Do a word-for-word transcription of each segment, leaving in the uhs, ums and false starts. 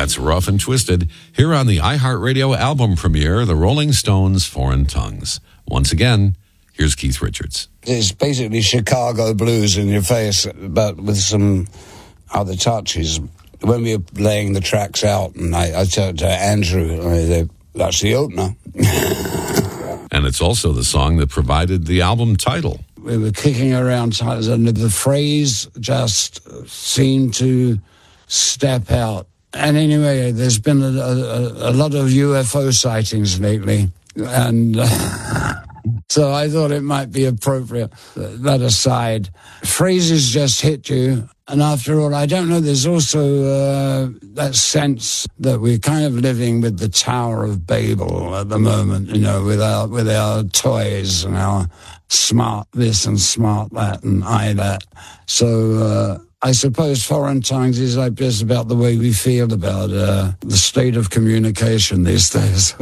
That's Rough and Twisted, here on the iHeartRadio album premiere, The Rolling Stones' Foreign Tongues. Once again, here's Keith Richards. It's basically Chicago blues in your face, but with some other touches. When we were laying the tracks out, and I, I said to Andrew, I, that's the opener. And it's also the song that provided the album title. We were kicking around titles, and the phrase just seemed to step out. And anyway, there's been a, a, a lot of U F O sightings lately, and uh, so I thought it might be appropriate. That aside, phrases just hit you. And after all, I don't know, there's also uh, that sense that we're kind of living with the Tower of Babel at the moment, you know, with our, with our toys and our smart this and smart that and I that. So uh, I suppose Foreign Tongues is like just about the way we feel about uh, the state of communication these days.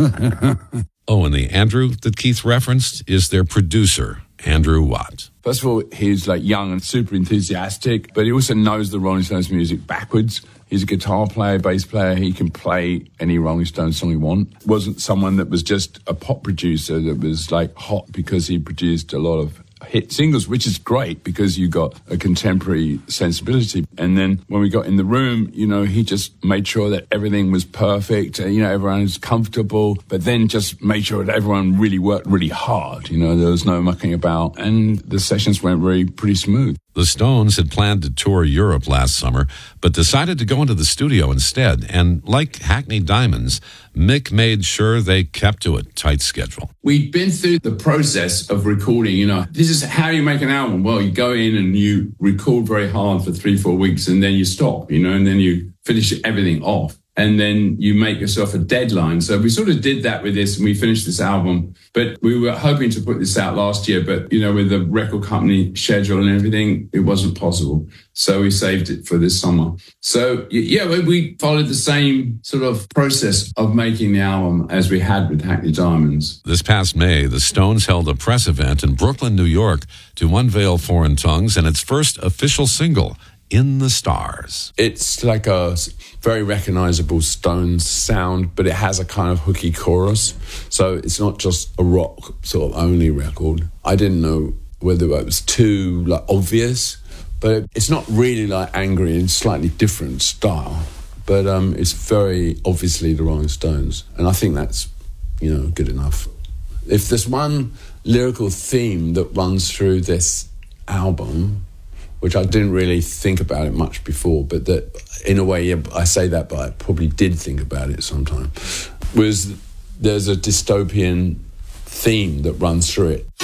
Oh, and the Andrew that Keith referenced is their producer, Andrew Watt. First of all, he's like young and super enthusiastic, but he also knows the Rolling Stones music backwards. He's a guitar player, bass player. He can play any Rolling Stones song he wants. Wasn't someone that was just a pop producer that was like hot because he produced a lot of hit singles, which is great because you got a contemporary sensibility. And then when we got in the room, you know, he just made sure that everything was perfect, and, you know, everyone was comfortable, but then just made sure that everyone really worked really hard. You know, there was no mucking about, and the sessions went very pretty smooth. The Stones had planned to tour Europe last summer, but decided to go into the studio instead. And like Hackney Diamonds, Mick made sure they kept to a tight schedule. We'd been through the process of recording, you know, this is how you make an album. Well, you go in and you record very hard for three, four weeks, and then you stop, you know, and then you finish everything off. And then you make yourself a deadline. So we sort of did that with this, and we finished this album. But we were hoping to put this out last year, but, you know, with the record company schedule and everything, it wasn't possible. So we saved it for this summer. So, yeah, we followed the same sort of process of making the album as we had with Hackney Diamonds. This past May, the Stones held a press event in Brooklyn, New York, to unveil Foreign Tongues and its first official single, In the Stars. It's like a very recognizable Stones sound, but it has a kind of hooky chorus. So it's not just a rock sort of only record. I didn't know whether it was too like obvious, but it's not really like angry and slightly different style. But um, it's very obviously the Rolling Stones. And I think that's, you know, good enough. If there's one lyrical theme that runs through this album, which I didn't really think about it much before, but that, in a way, yeah, I say that, but I probably did think about it sometime, was there's a dystopian theme that runs through it.